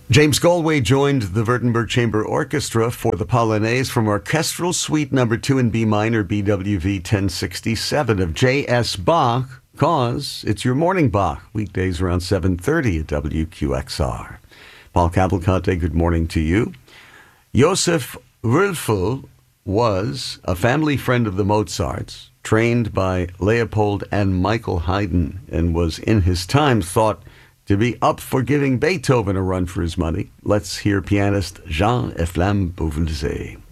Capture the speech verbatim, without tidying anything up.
James Galway joined the Württemberg Chamber Orchestra for the Polonaise from Orchestral Suite Number two in B minor, B W V ten sixty-seven of J S Bach, cause it's your morning Bach, weekdays around seven thirty at W Q X R. Paul Cavalcante, good morning to you. Josef Wölfel was a family friend of the Mozarts, trained by Leopold and Michael Haydn, and was in his time thought to be up for giving Beethoven a run for his money. Let's hear pianist Jean Eflamme Beauvilliers.